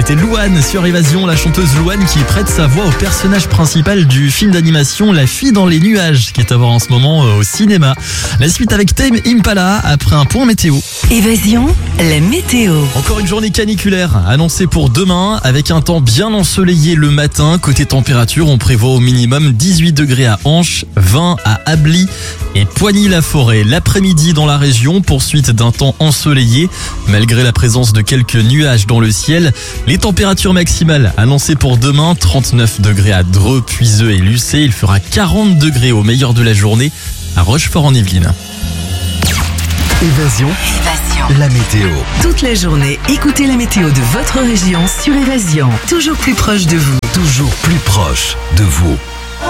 C'était Louane sur Évasion, la chanteuse Louane qui prête sa voix au personnage principal du film d'animation La fille dans les nuages, qui est à voir en ce moment au cinéma. La suite avec Tame Impala après un point météo. Évasion, la météo. Encore une journée caniculaire annoncée pour demain avec un temps bien ensoleillé le matin. Côté température, on prévoit au minimum 18 degrés à Anche, 20 à Ably et Poigny-la-Forêt. L'après-midi dans la région, poursuite d'un temps ensoleillé malgré la présence de quelques nuages dans le ciel. Les températures maximales annoncées pour demain, 39 degrés à Dreux, Puiseux et Lucé. Il fera 40 degrés au meilleur de la journée à Rochefort-en-Yvelines. Évasion, la météo. Toute la journée, écoutez la météo de votre région sur Évasion. Toujours plus proche de vous. Toujours plus proche de vous.